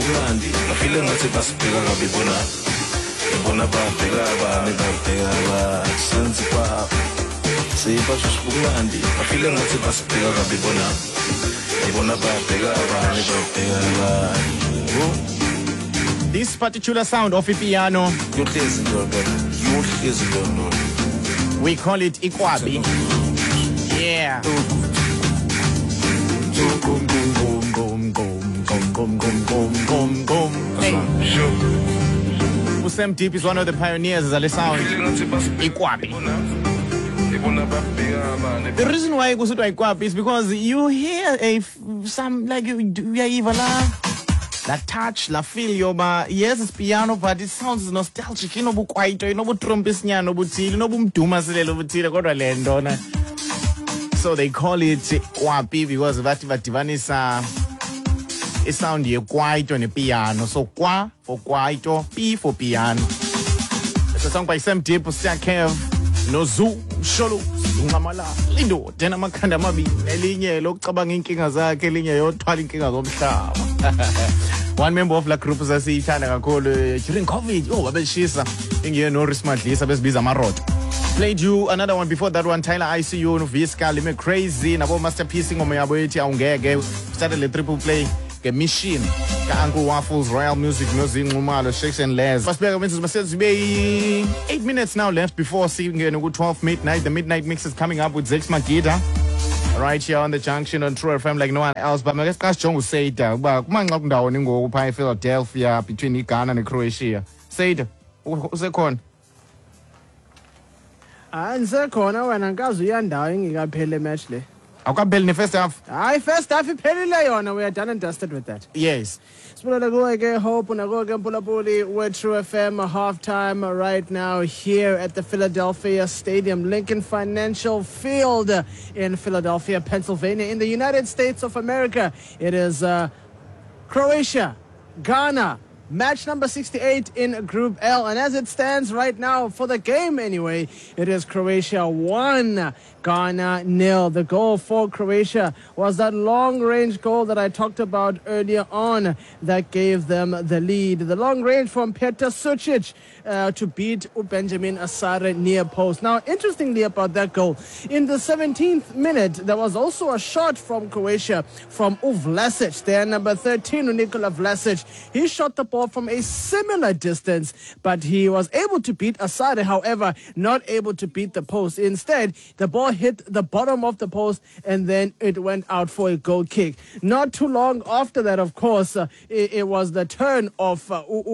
ubumnandi bafile ngathi basibheka kabi bona babheka abani senze kwa sibasho ubumnandi bafile ngathi basibheka kabi bona babheka abani This particular sound of a piano, we call it ikwabi. Yeah. Hey. Usem Deep is one of the pioneers of the sound. Ikwabi. The reason why it's ikwabi is because you hear some like you even la touch, la feel yoba. Yes, it's piano, but it sounds nostalgic. You know, bu kwaito, you know, bu trumpet, you know, bu tili, you know, bu mduma sile, bu tili, kodwa lendona. So they call it kwapi because vati vanisa it sound ye kwaito ne piano. So kwa for kwaito, pi for piano. It's a song by Sam Deep, Stan Kev, no Zoo, Sholo, Ngamala, Lindo, Dena Makanda Mabi, Elinye, Lokabang Inking Azak, Elinye, or Twalling King of One member of La Group says he called during COVID. Oh, but she's in no smartly, Sabes Bizamarot. Played you another one before that one, Tyler ICU, Visca, Limit Crazy, Nabo Masterpiecing on my ability on Gag, started a triple play, a machine, Uncle Waffles, Royal Music, Umalo, Shakes and Les. First bear message be 8 minutes now left before seeing a good 12 midnight. The midnight mix is coming up with Zex Magida. Right here on the junction on True FM like no one else. But my guest John will say that but come on down and go by Philadelphia between Ghana and Croatia. Say it. Who's the con? Ansekhona wena nkazi uyandawo engikaphele match le. Awukapheli ne first half. Hayi first half iphelile yona, we are done and dusted with that. Yes. Sibulele kuwe ke Hope nakuwe ke Mpulapuli with True FM halftime right now here at the Philadelphia Stadium, Lincoln Financial Field in Philadelphia, Pennsylvania, in the United States of America. It is Croatia, Ghana, match number 68 in Group L. And as it stands right now, for the game anyway, it is Croatia 1, Ghana 0. The goal for Croatia was that long-range goal that I talked about earlier on that gave them the lead. The long range from Petar Sucic to beat Benjamin Asare near post. Now, interestingly about that goal, in the 17th minute, there was also a shot from Croatia from Vlasic. There, number 13, Nikola Vlasic. He shot the ball from a similar distance, but he was able to beat Asare, however, not able to beat the post. Instead, the ball hit the bottom of the post and then it went out for a goal kick. Not too long after that, of course, it was the turn of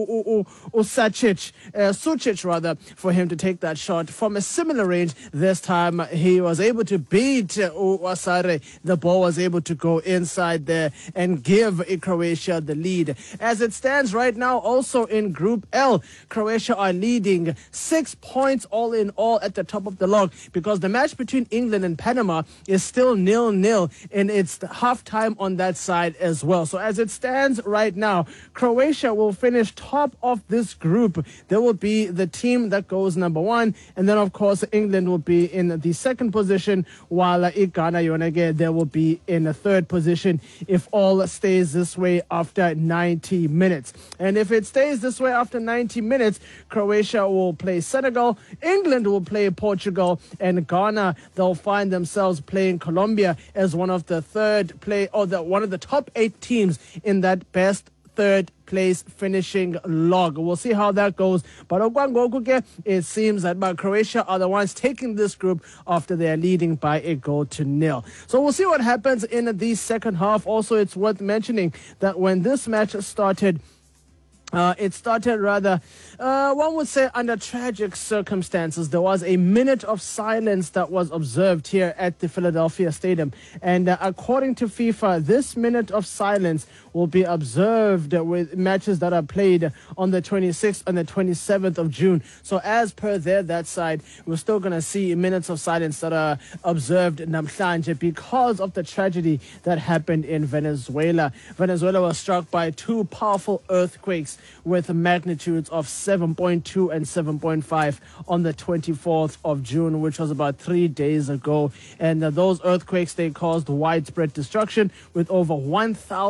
Sucic, for him to take that shot from a similar range. This time he was able to beat Asare. The ball was able to go inside there and give Croatia the lead. As it stands right now, also in Group L, Croatia are leading 6 points all in all at the top of the log, because the match between England and Panama is still 0-0 and it's halftime on that side as well. So as it stands right now, Croatia will finish top of this group. There will be the team that goes number 1, and then of course England will be in the second position, while Ghana Yonage there will be in the third position if all stays this way after 90 minutes. And if it stays this way after 90 minutes, Croatia will play Senegal, England will play Portugal, and Ghana, they'll find themselves playing Colombia as one of the one of the top 8 teams in that best third place finishing log. We'll see how that goes. But it seems that Croatia are the ones taking this group after they are leading by a goal to 0. So we'll see what happens in the second half. Also, it's worth mentioning that when this match started, it started rather, one would say, under tragic circumstances. There was a minute of silence that was observed here at the Philadelphia Stadium. And according to FIFA, this minute of silence will be observed with matches that are played on the 26th and the 27th of June. So as per that side, we're still going to see minutes of silence that are observed namhlanje because of the tragedy that happened in Venezuela. Venezuela was struck by 2 powerful earthquakes with magnitudes of 7.2 and 7.5 on the 24th of June, which was about 3 days ago. And those earthquakes, they caused widespread destruction with over 1,400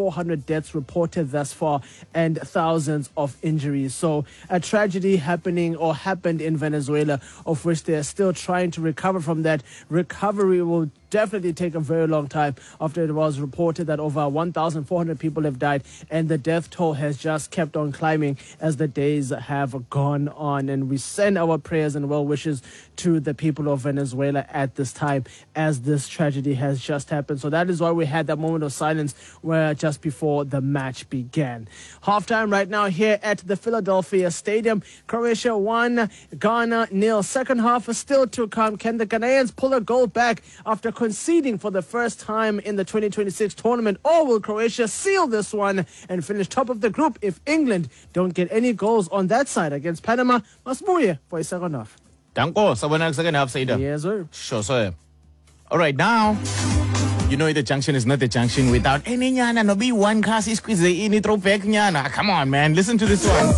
400 deaths reported thus far and thousands of injuries. So a tragedy happened in Venezuela, of which they are still trying to recover from that. Recovery will definitely take a very long time after it was reported that over 1,400 people have died, and the death toll has just kept on climbing as the days have gone on. And we send our prayers and well wishes to the people of Venezuela at this time as this tragedy has just happened. So that is why we had that moment of silence where just before the match began. Halftime right now here at the Philadelphia Stadium. Croatia 1, Ghana 0. Second half is still to come. Can the Ghanaians pull a goal back after conceding for the first time in the 2026 tournament, or will Croatia seal this one and finish top of the group if England don't get any goals on that side against Panama? Masbuye for a second half. Danko, sabona second half, Saida. Yes, sir. Sure, sir. All right, now, you know the junction is not the junction without any nyana, no be one kasi squeeze in it, throw back nyana. Come on, man, listen to this one.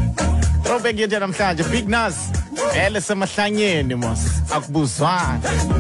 Throw back your namhlanje, Big Nas. Ele semahlanyeni mos akubuzwana.